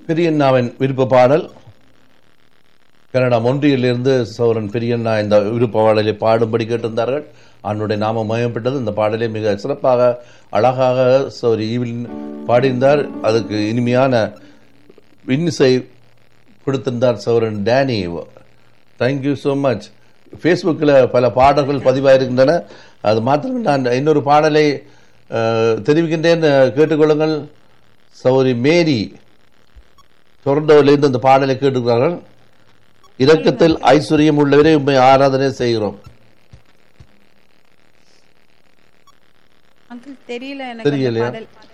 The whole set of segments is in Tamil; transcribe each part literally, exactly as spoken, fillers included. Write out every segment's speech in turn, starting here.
பெரியண்ணாவின் விருப்ப பாடல் கனடா மொன்றியிலிருந்து சௌரன் பெரியண்ணா இந்த விருப்ப பாடலை பாடும்படி கேட்டிருந்தார்கள். அவனுடைய நாமம் மயப்பட்டது. இந்த பாடலை மிக சிறப்பாக அழகாக சௌரி ஈவில் பாடியிருந்தார். அதுக்கு இனிமையான இன்னிசை கொடுத்திருந்தார் Sauran Danny. Thank you so much. ஃபேஸ்புக்கில் பல பாடல்கள் பதிவாயிருக்கின்றன. அது மாத்திரம் நான் இன்னொரு பாடலை தெரிவிக்கின்றேன், கேட்டுக்கொள்ளுங்கள். சௌரி மேரி டொரண்டோவிலிருந்து அந்த பாடலை கேட்டுக்கிறார்கள். இரக்கத்தில் ஐஸ்வர்யம் உள்ளவரை உண்மை ஆராதனை செய்கிறோம். தெரியலையா?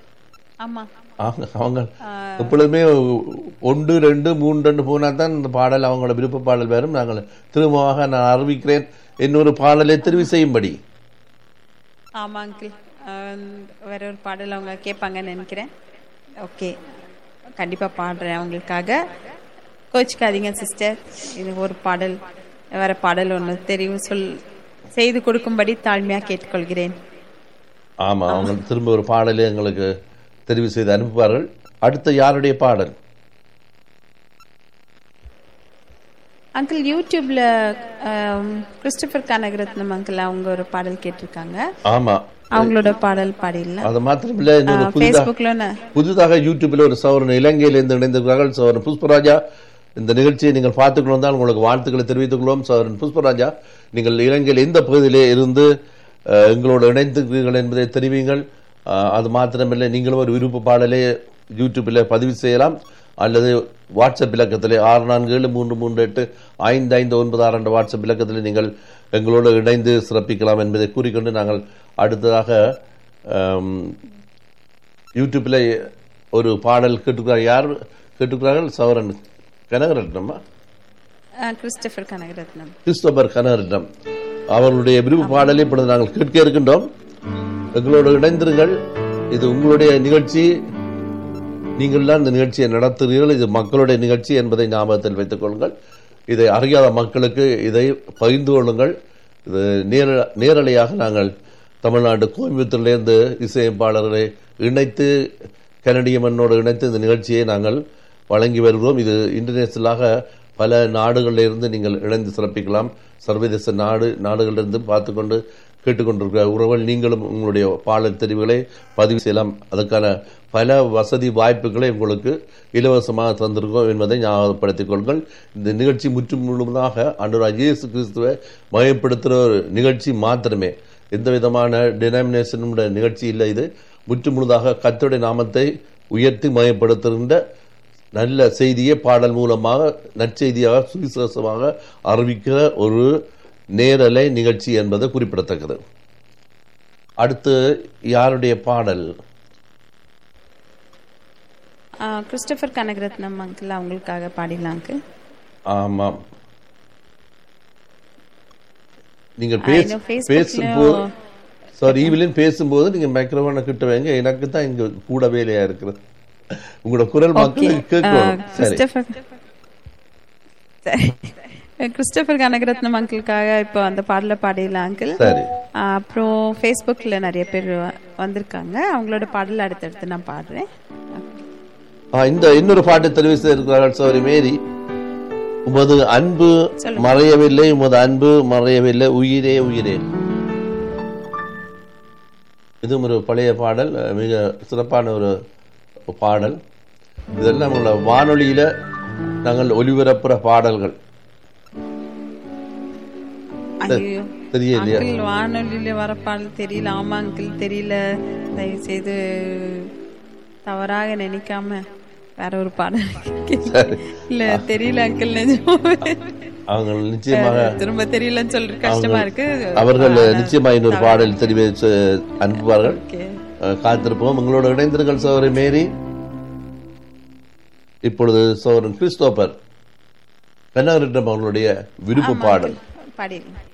அவங்க எப்பொழுதுமே ஒன்று ரெண்டு மூன்று ரெண்டு போனா தான் இந்த பாடல் அவங்களோட விருப்ப பாடல் வரும். நாங்கள் திரும்பமாக நான் அறிவிக்கிறேன் இன்னொரு பாடலை தெரிவு செய்யும்படி. ஆமா அங்கிள், வேற ஒரு பாடல் அவங்க கேட்பாங்கன்னு நினைக்கிறேன். ஓகே, கண்டிப்பா பாடுறேன் அவங்களுக்காக. கோச்சிக்காதீங்க சிஸ்டர். இது ஒரு பாடல், வேற பாடல் ஒன்று தெரிவு சொல் செய்து கொடுக்கும்படி தாழ்மையா கேட்டுக்கொள்கிறேன். ஆமா, அவங்க திரும்ப ஒரு பாடலை எங்களுக்கு தெரிவு செய்து அனுப்புவார்கள். அடுத்த யாருடைய பாடல்? அங்கிள் யூடியூப்ல கிறிஸ்டபர் கனகரத்னம் அங்கிள் அவங்க ஒரு பாடல் கேட்டிருக்காங்க. ஆமா, அவங்களோட பாடல் பாடிடலாம். அது மாத்திரம் இல்ல, புதிதாக யூடியூப்ல ஒரு சௌரன் இலங்கையிலிருந்து இணைந்திருக்கிறார்கள். சௌரன் புஷ்பராஜா, இந்த நிகழ்ச்சியை நீங்கள் பார்த்துக்கணும் தான் உங்களுக்கு வாழ்த்துக்களை தெரிவித்துக் கொள்வோம். சௌரன் புஷ்பராஜா, நீங்கள் இலங்கையில் எந்த பகுதியிலே இருந்து எங்களோடு இணைந்திருக்கிறீர்கள் என்பதை தெரிவிங்கள். அது மாத்திரமில்லை, நீங்களும் ஒரு விருப்ப பாடலை யூடியூப்பில் பதிவு செய்யலாம் அல்லது வாட்ஸ்அப் இலக்கத்திலே ஆறு நான்கு ஏழு மூன்று மூன்று எட்டு ஐந்து ஐந்து ஒன்பது ஆறு என்ற வாட்ஸ்அப் இலக்கத்தில் நீங்கள் எங்களோடு இணைந்து சிறப்பிக்கலாம் என்பதை கூறிக்கொண்டு நாங்கள் அடுத்ததாக யூடியூப்பில் ஒரு பாடல் கேட்டுக்கிறார். யார் கேட்டுக்கிறார்கள்? சௌரன் கனகரத்னமா? கிறிஸ்டபர் கனகரத்னம். கிறிஸ்டபர் கனகரத்னம் அவர்களுடைய விருப்ப பாடலை இப்பொழுது நாங்கள் கேட்க இருக்கின்றோம். எங்களோடு இணைந்திருங்கள். இது உங்களுடைய நிகழ்ச்சி, நீங்கள் தான் இந்த நிகழ்ச்சியை நடத்துகிறீர்கள். இது மக்களுடைய நிகழ்ச்சி என்பதை ஞாபகத்தில் வைத்துக் கொள்ளுங்கள். இதை அறியாத மக்களுக்கு இதை பகிர்ந்து கொள்ளுங்கள். இது நேர நேரலையாக நாங்கள் தமிழ்நாடு கோயம்புத்தூரிலிருந்து இசையமைப்பாளர்களை இணைத்து கனடிய மண்ணோடு இணைத்து இந்த நிகழ்ச்சியை நாங்கள் வழங்கி வருகிறோம். இது இன்டர்நேஷனலாக பல நாடுகளிலிருந்து நீங்கள் இணைந்து சிறப்பிக்கலாம். சர்வதேச நாடு நாடுகளிலிருந்து பார்த்துக்கொண்டு கேட்டுக்கொண்டிருக்கிற உறவுகள், நீங்களும் உங்களுடைய பாடல் தெரிவுகளை பதிவு செய்யலாம். அதற்கான பல வசதி வாய்ப்புகளை உங்களுக்கு இலவசமாக தந்திருக்கோம் என்பதை ஞாபகப்படுத்திக் கொள்ளுங்கள். இந்த நிகழ்ச்சி முற்றும் முழுவதாக ஆண்டவராகிய இயேசு கிறிஸ்துவை மையப்படுத்துகிற ஒரு நிகழ்ச்சி மாத்திரமே, எந்த விதமான டினாமினேஷனுடைய நிகழ்ச்சி இல்லை. இது முற்று முழுதாக கர்த்தருடைய நாமத்தை உயர்த்தி மையப்படுத்துகின்ற நல்ல செய்தியை பாடல் மூலமாக நற்செய்தியாக சுவிசேஷமாக அறிவிக்கிற ஒரு நேரலை நிகழ்ச்சி என்பது குறிப்பிடத்தக்கது. அடுத்து யாருடைய பாடல்? கிறிஸ்டபர் கனகரத்னம் அங்கிள் அவங்களுக்காக பாடிடலாம். ஆமாம், நீங்கள் பேசும்போது சாரி ஈவிலின் பேசும்போது நீங்க மைக்ரோஃபோனை கிட்ட வைங்க. எனக்கு தான் இங்க கூட வேலையா இருக்கிறது. உங்களோட குரல் மக்களுக்கு கேட்கணும். கிறிஸ்டபர் கனகரத்னம் அங்கிளுக்காக இப்போ அந்த பாடல பாடிடலாம் அங்கிள். அப்புறம் ஃபேஸ்புக்ல நிறைய பேர் வந்திருக்காங்க, அவங்களோட பாடல அடுத்தடுத்து நான் பாடுறேன். இந்த இன்னொரு பாட்டு தெரிவு செய்திருக்கிறார்கள். சௌரி மேரி, உமது அன்பு மறையவில்லை, உமது அன்பு மறையவில்லை, உயிரே உயிரே. இதுவும் ஒரு பழைய பாடல், மிக சிறப்பான ஒரு பாடல். இதெல்லாம் நம்மளோட வானொலியில நாங்கள் ஒலிபரப்புற பாடல்கள். தெரியலையா? வானொலியில வர பாடல் தெரியல. ஆமா அங்கிள், தெரியல. தயவு செய்து தவறாக நினைக்காம வேற ஒரு பாடல் இல்ல. தெரியல அங்கிள், அவங்க நிச்சயமாக திரும்ப தெரியலன்னு சொல்ற கஷ்டமா இருக்கு. அவர்கள் நிச்சயமாக இன்னொரு பாடல் தெரிவித்து அனுப்புவார்கள். காத்திருப்போம். உங்களோட இணைந்திருங்கள் சௌரி மேரி. இப்பொழுது சௌரன் கிறிஸ்டோபர் கனகரத்னம் அவர்களுடைய விருப்ப பாடல் பாடிடலாம்.